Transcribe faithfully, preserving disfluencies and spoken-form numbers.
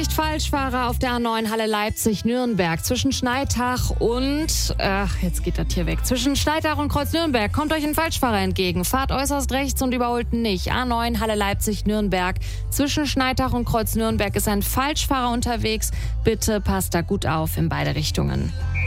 Falschfahrer auf der A neun Halle Leipzig-Nürnberg zwischen Schneidach und, ach, jetzt geht das hier weg, zwischen Schneidach und Kreuz Nürnberg kommt euch ein Falschfahrer entgegen. Fahrt äußerst rechts und überholt nicht. A neun Halle Leipzig-Nürnberg. Zwischen Schneidach und Kreuz Nürnberg ist ein Falschfahrer unterwegs. Bitte passt da gut auf in beide Richtungen.